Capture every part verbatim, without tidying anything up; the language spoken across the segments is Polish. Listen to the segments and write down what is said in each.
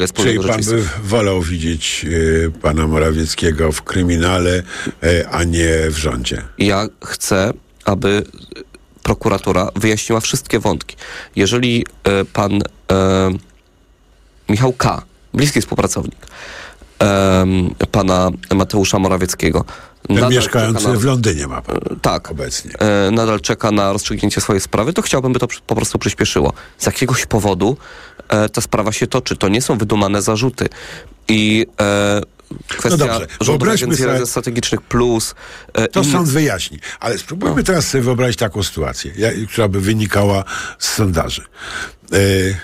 Czyli pan by wolał widzieć y, pana Morawieckiego w kryminale, y, a nie w rządzie? Ja chcę, aby prokuratura wyjaśniła wszystkie wątki. Jeżeli y, pan y, Michał K., bliski współpracownik y, pana Mateusza Morawieckiego, mieszkający na, w Londynie ma pan tak, obecnie. Y, nadal czeka na rozstrzygnięcie swojej sprawy, to chciałbym, by to po prostu przyspieszyło. Z jakiegoś powodu y, ta sprawa się toczy. To nie są wydumane zarzuty. I y, kwestia no Rządowej Agencji Rezerw Strategicznych plus... E, to inny... sąd wyjaśni. Ale spróbujmy no. teraz sobie wyobrazić taką sytuację, ja, która by wynikała z sondaży. E,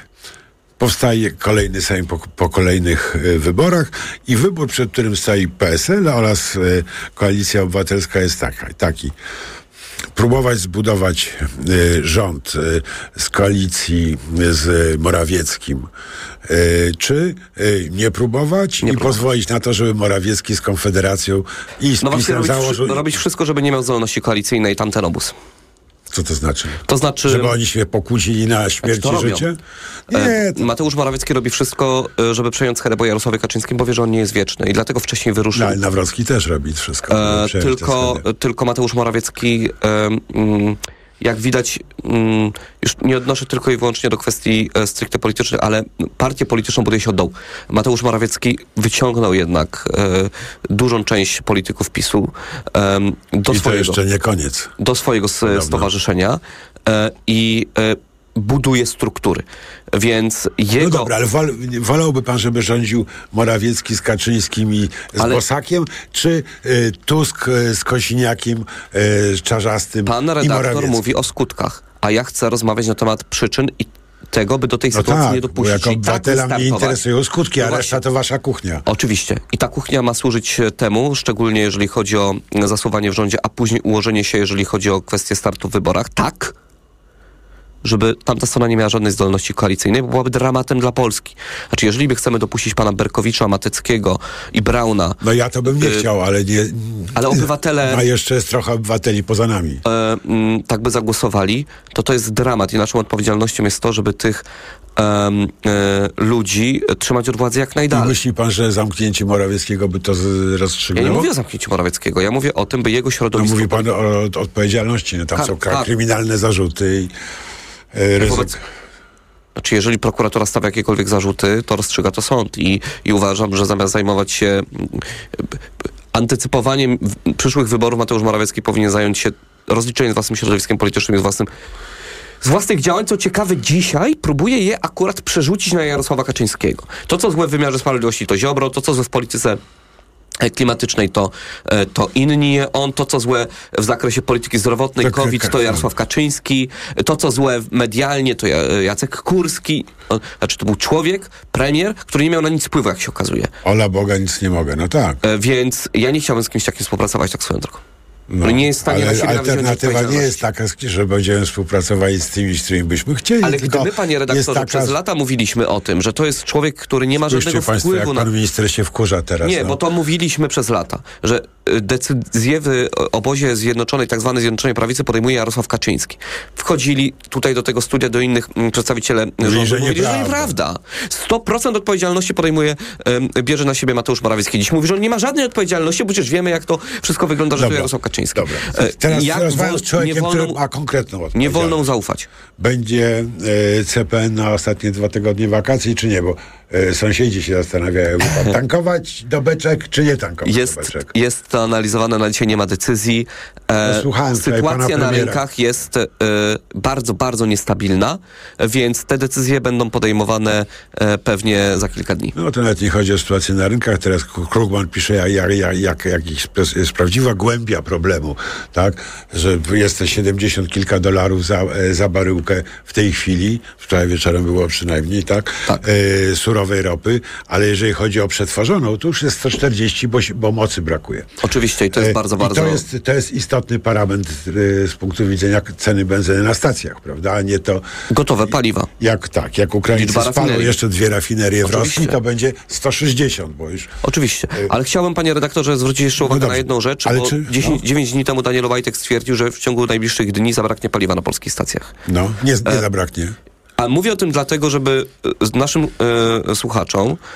powstaje kolejny Sejm po, po kolejnych e, wyborach i wybór, przed którym stoi P S L oraz e, Koalicja Obywatelska jest taka, taki. Próbować zbudować y, rząd y, z koalicji y, z Morawieckim, y, czy y, nie próbować nie i próbować. Pozwolić na to, żeby Morawiecki z Konfederacją i z no PiS-em robić, założył... No robić wszystko, żeby nie miał zdolności koalicyjnej tamten obóz. Co to znaczy? To znaczy... Żeby oni się pokłócili na śmierć i życie? Nie. To... Mateusz Morawiecki robi wszystko, żeby przejąć schedę po Jarosławie Kaczyńskim, bo wie, że on nie jest wieczny i dlatego wcześniej wyruszył. No, ale Nawrocki też robi wszystko. E, tylko, tylko Mateusz Morawiecki... E, mm, jak widać, mm, już nie odnoszę tylko i wyłącznie do kwestii e, stricte politycznych, ale partię polityczną buduje się od dołu. Mateusz Morawiecki wyciągnął jednak e, dużą część polityków PiSu e, do I swojego... to jeszcze nie koniec. Do swojego s- stowarzyszenia e, i e, buduje struktury. Więc jego... No dobra, ale wol, wolałby pan, żeby rządził Morawiecki z Kaczyńskim i z ale... Bosakiem, czy y, Tusk y, z Kosiniakiem, y, Czarzastym Pan redaktor mówi o skutkach, a ja chcę rozmawiać na temat przyczyn i tego, by do tej no sytuacji tak, nie dopuścić. Bo jako obywatela tak mnie interesują skutki, a no reszta to wasza kuchnia. Oczywiście. I ta kuchnia ma służyć temu, szczególnie jeżeli chodzi o zasuwanie w rządzie, a później ułożenie się, jeżeli chodzi o kwestię startu w wyborach. Tak, żeby tamta strona nie miała żadnej zdolności koalicyjnej, bo byłaby dramatem dla Polski. Znaczy, jeżeli by chcemy dopuścić pana Berkowicza, Mateckiego i Brauna... No ja to bym nie y- chciał, ale nie... Ale obywatele... A jeszcze jest trochę obywateli poza nami. Y- y- tak by zagłosowali, to to jest dramat i naszą odpowiedzialnością jest to, żeby tych um, y- ludzi trzymać od władzy jak najdalej. I myśli pan, że zamknięcie Morawieckiego by to z- rozstrzygnęło? Ja nie mówię o zamknięciu Morawieckiego, ja mówię o tym, by jego środowisko... No mówi pan o, o odpowiedzialności, no tam Kar- są kar- kryminalne zarzuty i... Wobec, znaczy, jeżeli prokuratura stawia jakiekolwiek zarzuty, to rozstrzyga to sąd i, i uważam, że zamiast zajmować się antycypowaniem przyszłych wyborów, Mateusz Morawiecki powinien zająć się rozliczeniem z własnym środowiskiem politycznym i z własnym z własnych działań, co ciekawe dzisiaj, próbuje je akurat przerzucić na Jarosława Kaczyńskiego. To, co złe w wymiarze sprawiedliwości, to Ziobro, to, co złe w polityce klimatycznej, to, to inni, on, to co złe w zakresie polityki zdrowotnej, tak, COVID, tak, to Jarosław Kaczyński, to co złe medialnie, to Jacek Kurski. Znaczy to był człowiek, premier, który nie miał na nic wpływu, jak się okazuje. Ola Boga, nic nie mogę, no tak. Więc ja nie chciałbym z kimś takim współpracować tak swoją drogą. No, nie jest w stanie ale alternatywa nie jest taka, że będziemy współpracowali z tymi, z którymi byśmy chcieli. Ale gdy my, panie redaktorze, taka... przez lata mówiliśmy o tym, że to jest człowiek, który nie ma Spójrzcie żadnego państwo, wpływu jak na... pan minister się wkurza teraz. Nie, no. bo to mówiliśmy przez lata, że decyzje w obozie Zjednoczonej, tak zwanej Zjednoczonej Prawicy podejmuje Jarosław Kaczyński. Wchodzili tutaj do tego studia do innych m, przedstawiciele rządu, że mówili, że nieprawda. sto procent odpowiedzialności podejmuje, um, bierze na siebie Mateusz Morawiecki. Dziś mówi, że on nie ma żadnej odpowiedzialności, bo przecież wiemy, jak to wszystko wygląda, że dobra, to Jarosław Kaczyński. Dobra. Teraz jak rozmawiam z człowiekiem, wolno, który ma konkretną odpowiedzialność. Nie wolno zaufać. Będzie e, C P N na ostatnie dwa tygodnie wakacji, czy nie? Bo e, sąsiedzi się zastanawiają, tankować do beczek, czy nie tankować jest, do beczek. Jest to analizowane, na dzisiaj nie ma decyzji. E, no, sytuacja na rynkach jest e, bardzo, bardzo niestabilna, więc te decyzje będą podejmowane e, pewnie za kilka dni. No to nawet nie chodzi o sytuację na rynkach. Teraz Krugman pisze, jak, jak, jak, jak jest prawdziwa głębia problemu, tak? Że jest te siedemdziesiąt kilka dolarów za, za baryłkę w tej chwili, wczoraj wieczorem było przynajmniej, tak? tak. E, surowej ropy, ale jeżeli chodzi o przetworzoną, to już jest sto czterdzieści, bo, bo mocy brakuje. Oczywiście i to jest bardzo, e, bardzo... To jest, to jest istotny parametr e, z punktu widzenia ceny benzyny na stacjach, prawda? A nie to... Gotowe paliwa. Jak tak, jak Ukraińcy spalą jeszcze dwie rafinerie w Rosji, to będzie sto sześćdziesiąt, bo już... Oczywiście, ale chciałbym, panie redaktorze, zwrócić jeszcze uwagę no na jedną rzecz, ale bo czy, dziesięć, no. dziewięć dni temu Daniel Obajtek stwierdził, że w ciągu najbliższych dni zabraknie paliwa na polskich stacjach. No, nie, nie zabraknie. A mówię o tym dlatego, żeby naszym e, słuchaczom